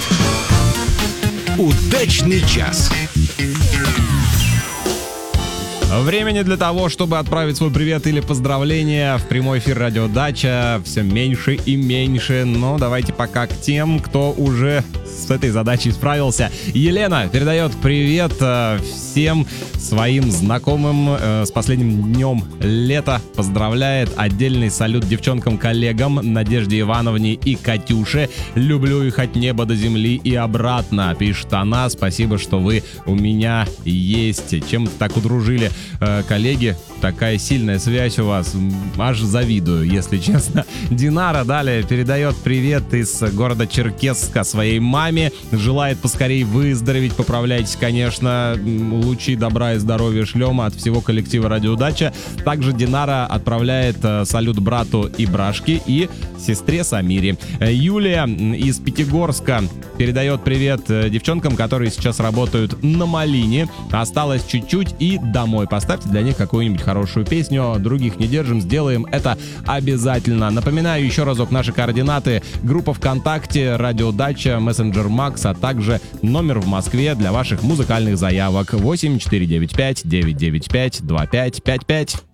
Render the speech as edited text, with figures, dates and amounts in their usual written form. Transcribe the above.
Удачный час. Времени для того, чтобы отправить свой привет или поздравление в прямой эфир «Радио Дача» все меньше и меньше. Но давайте пока к тем, кто уже с этой задачей справился. Елена передает привет всем своим знакомым с последним днем лета. Поздравляет. Отдельный салют девчонкам-коллегам Надежде Ивановне и Катюше. Люблю их от неба до земли и обратно, пишет она. Спасибо, что вы у меня есть. Чем-то так удружили коллеги. Такая сильная связь у вас. Аж завидую, если честно. Динара далее передает привет из города Черкесска своей маме. Желает поскорей выздороветь. Поправляйтесь, конечно. Лучи добра и здоровья шлем от всего коллектива «Радио Дача». Также Динара отправляет салют брату Ибрашке и сестре Самире. Юлия из Пятигорска передает привет девчонкам, которые сейчас работают на Малине. Осталось чуть-чуть и домой. Поставьте для них какую-нибудь хорошую песню. Других не держим, сделаем это обязательно. Напоминаю еще разок наши координаты. Группа ВКонтакте «Радио Дача», мессенджер Макс, а также номер в Москве для ваших музыкальных заявок 8495 995 2555.